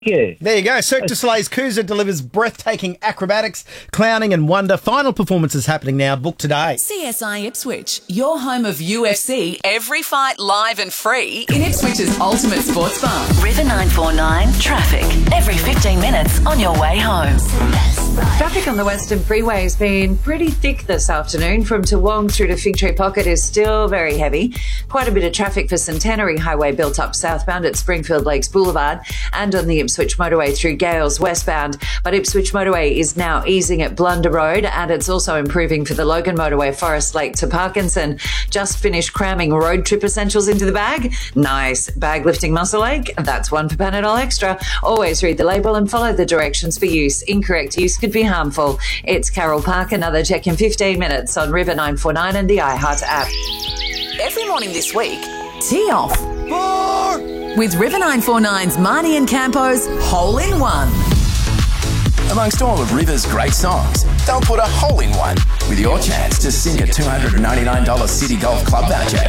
Yeah. There you go. Cirque du Soleil's Cruiser delivers breathtaking acrobatics, clowning and wonder. Final performances happening now. Book today. CSI Ipswich, your home of UFC. Every fight live and free in Ipswich's ultimate sports bar. River 949 traffic. Every 15 minutes on your way home. Traffic on the Western Freeway has been pretty thick this afternoon. From Toowong through to Fig Tree Pocket is still very heavy. Quite a bit of traffic for Centenary Highway built up southbound at Springfield Lakes Boulevard and on the Ipswich Motorway through Gales westbound. But Ipswich Motorway is now easing at Blunder Road, and it's also improving for the Logan Motorway Forest Lake to Parkinson. Just finished cramming road trip essentials into the bag. Nice. Bag lifting Muscle Ache? That's one for Panadol Extra. Always read the label and follow the directions for use. Incorrect use could be harmful. It's Carol Park. Another check in 15 minutes on River 949 and the iHeart app. Every morning this week, tee off. With River 949's Marnie and Campo's Hole in One. Amongst all of River's great songs, they'll put a hole in one with your chance to sink a $299 City Golf Club voucher.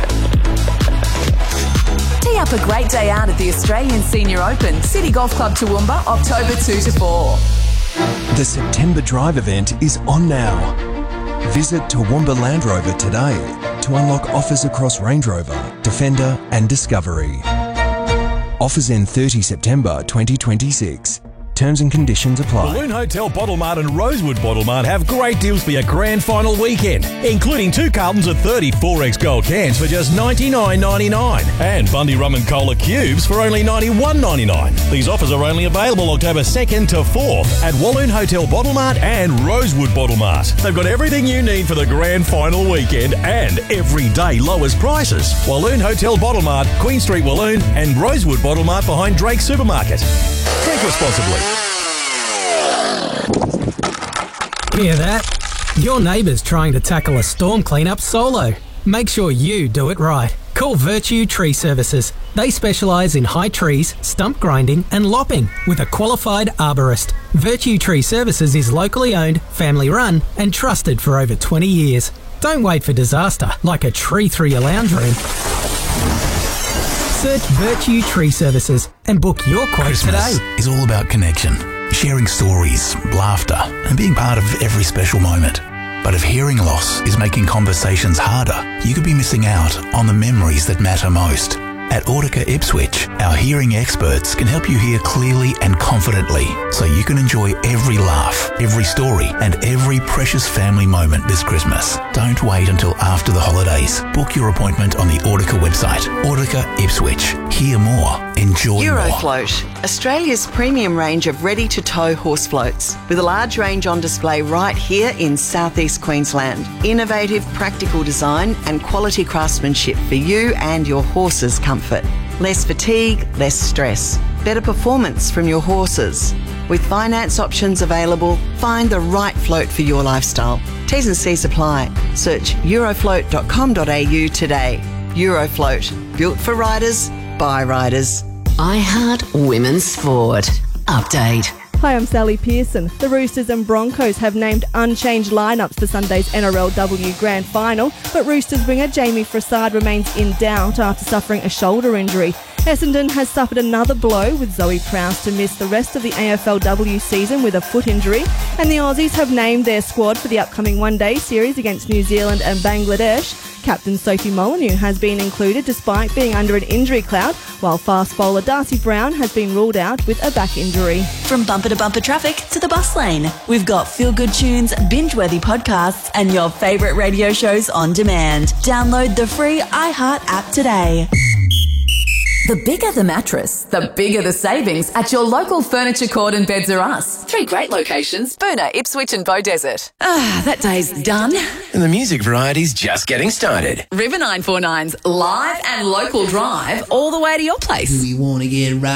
Tee up a great day out at the Australian Senior Open, City Golf Club Toowoomba, October 2 to 4. The September Drive event is on now. Visit Toowoomba Land Rover today to unlock offers across Range Rover, Defender and Discovery. Offers end 30 September 2026. Terms and conditions apply. Balloon Hotel Bottle Mart and Rosewood Bottle Mart have great deals for your grand final weekend, including 2 cartons of 30 4X Gold cans for just $99.99 and Bundy Rum and Cola cubes for only $91.99. These offers are only available October 2nd to 4th at Walloon Hotel Bottle Mart and Rosewood Bottle Mart. They've got everything you need for the grand final weekend and everyday lowest prices. Walloon Hotel Bottle Mart, Queen Street, Walloon, and Rosewood Bottle Mart behind Drake Supermarket. Drink responsibly. Hear that? Your neighbour's trying to tackle a storm cleanup solo. Make sure you do it right. Call Virtue Tree Services. They specialise in high trees, stump grinding and lopping with a qualified arborist. Virtue Tree Services is locally owned, family run and trusted for over 20 years. Don't wait for disaster like a tree through your lounge room. Search Virtue Tree Services and book your quote Christmas today. is all about connection, sharing stories, laughter, and being part of every special moment. But if hearing loss is making conversations harder, you could be missing out on the memories that matter most. At Audica Ipswich, our hearing experts can help you hear clearly and confidently so you can enjoy every laugh, every story, and every precious family moment this Christmas. Don't wait until after the holidays. Book your appointment on the Audica website. Audica Ipswich. Hear more. Enjoy more. Eurofloat, Australia's premium range of ready-to-tow horse floats, with a large range on display right here in southeast Queensland. Innovative, practical design and quality craftsmanship for you and your horse's comfort. Less fatigue, less stress. Better performance from your horses. With finance options available, find the right float for your lifestyle. T's and C's apply. Search eurofloat.com.au today. Eurofloat, built for riders, by riders. iHeart Women's Sport. Update. Hi, I'm Sally Pearson. The Roosters and Broncos have named unchanged lineups for Sunday's NRLW Grand Final, but Roosters winger Jamie Frassard remains in doubt after suffering a shoulder injury. Essendon has suffered another blow, with Zoe Prowse to miss the rest of the AFLW season with a foot injury, and the Aussies have named their squad for the upcoming one-day series against New Zealand and Bangladesh. Captain Sophie Molyneux has been included despite being under an injury cloud, while fast bowler Darcy Brown has been ruled out with a back injury. From bumper to bumper traffic to the bus lane, we've got feel-good tunes, binge-worthy podcasts and your favourite radio shows on demand. Download the free iHeart app today. The bigger the mattress, the bigger the savings at your local Furniture Court and Beds R Us. 3 great locations: Boona, Ipswich and Beaudesert. That day's done. And the music variety's just getting started. River 949's live and local drive all the way to your place. Do we want to get right?